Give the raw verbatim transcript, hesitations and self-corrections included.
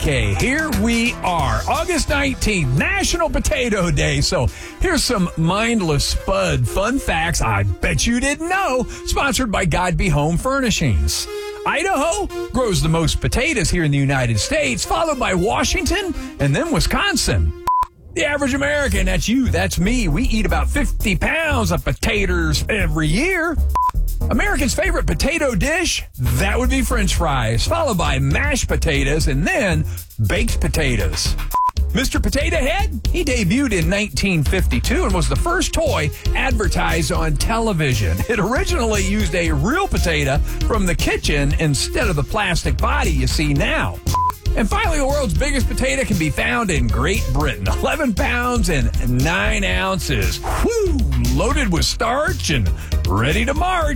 Okay, here we are. August nineteenth, National Potato Day. So here's some mindless Spud fun facts I bet you didn't know. Sponsored by Godby Home Furnishings. Idaho grows the most potatoes here in the United States, followed by Washington and then Wisconsin. The average American, that's you, that's me, we eat about fifty pounds of potatoes every year. Americans' favorite potato dish, that would be French fries, followed by mashed potatoes and then baked potatoes. Mister Potato Head, he debuted in nineteen fifty-two and was the first toy advertised on television. It originally used a real potato from the kitchen instead of the plastic body you see now. And finally, the world's biggest potato can be found in Great Britain. eleven pounds and nine ounces. Whew, loaded with starch and ready to march.